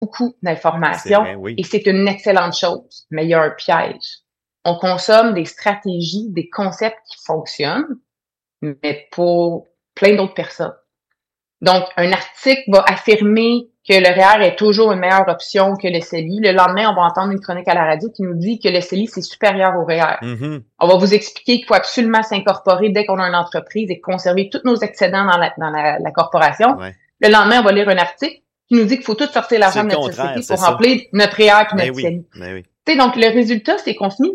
beaucoup d'informations oui. et c'est une excellente chose. Mais il y a un piège. On consomme des stratégies, des concepts qui fonctionnent, mais pour plein d'autres personnes. Donc, un article va affirmer que le REER est toujours une meilleure option que le CELI. Le lendemain, on va entendre une chronique à la radio qui nous dit que le CELI, c'est supérieur au REER. Mm-hmm. On va vous expliquer qu'il faut absolument s'incorporer dès qu'on a une entreprise et conserver tous nos excédents dans la corporation. Ouais. Le lendemain, on va lire un article qui nous dit qu'il faut tout sortir l'argent de notre société pour remplir notre REER et notre CELI. Oui. Tu sais, donc, le résultat, c'est qu'on finit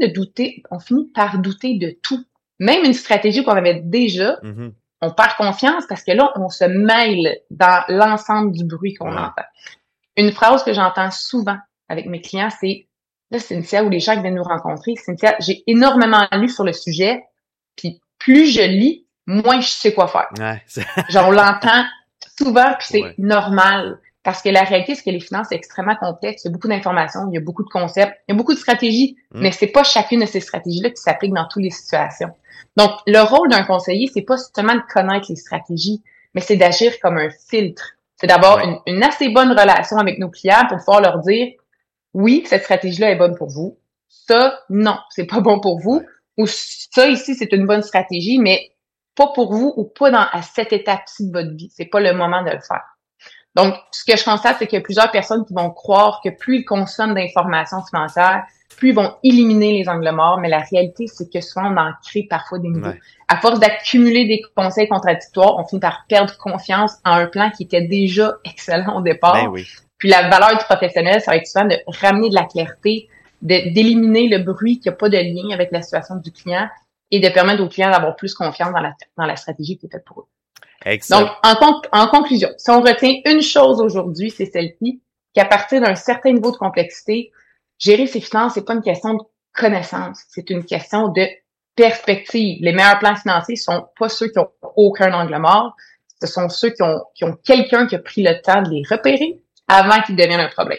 par douter de tout. Même une stratégie qu'on avait déjà, on perd confiance parce que là, on se mêle dans l'ensemble du bruit qu'on entend. Une phrase que j'entends souvent avec mes clients, c'est « Là, Cynthia, ou les gens qui viennent nous rencontrer, Cynthia, j'ai énormément lu sur le sujet, puis plus je lis, moins je sais quoi faire. Ouais. » Genre, on l'entend souvent, puis c'est normal. Parce que la réalité, c'est que les finances, c'est extrêmement complexe. Il y a beaucoup d'informations, il y a beaucoup de concepts, il y a beaucoup de stratégies, mais c'est pas chacune de ces stratégies-là qui s'applique dans toutes les situations. Donc, le rôle d'un conseiller, c'est pas seulement de connaître les stratégies, mais c'est d'agir comme un filtre. C'est d'avoir une assez bonne relation avec nos clients pour pouvoir leur dire, oui, cette stratégie-là est bonne pour vous. Ça, non, c'est pas bon pour vous. Ou ça, ici, c'est une bonne stratégie, mais pas pour vous ou pas à cette étape-ci de votre vie. C'est pas le moment de le faire. Donc, ce que je constate, c'est qu'il y a plusieurs personnes qui vont croire que plus ils consomment d'informations financières, plus ils vont éliminer les angles morts, mais la réalité, c'est que souvent, on en crée parfois des nouveaux. À force d'accumuler des conseils contradictoires, on finit par perdre confiance en un plan qui était déjà excellent au départ. Puis la valeur du professionnel, ça va être souvent de ramener de la clarté, d'éliminer le bruit qui n'a pas de lien avec la situation du client et de permettre aux clients d'avoir plus confiance dans la stratégie qui est faite pour eux. Excellent. Donc, en conclusion, si on retient une chose aujourd'hui, c'est celle-ci, qu'à partir d'un certain niveau de complexité, gérer ses finances, c'est pas une question de connaissance, c'est une question de perspective. Les meilleurs plans financiers sont pas ceux qui ont aucun angle mort, ce sont ceux qui ont quelqu'un qui a pris le temps de les repérer avant qu'ils deviennent un problème.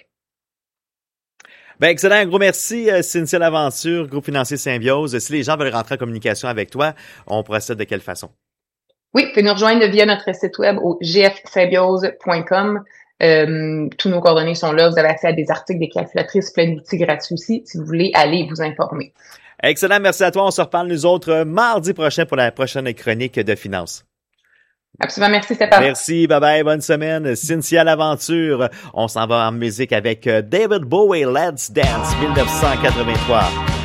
Ben, excellent. Un gros merci, Cynthia Laventure, Groupe Financier Symbiose. Si les gens veulent rentrer en communication avec toi, on procède de quelle façon? Oui, vous pouvez nous rejoindre via notre site web au gfsymbiose.com. Tous nos coordonnées sont là. Vous avez accès à des articles, des calculatrices, plein d'outils gratuits aussi, si vous voulez aller vous informer. Excellent. Merci à toi. On se reparle, nous autres, mardi prochain pour la prochaine chronique de finances. Absolument. Merci, Stéphane. Merci. Bye-bye. Bonne semaine. Cynthia Laventure. On s'en va en musique avec David Bowie, Let's Dance, 1983.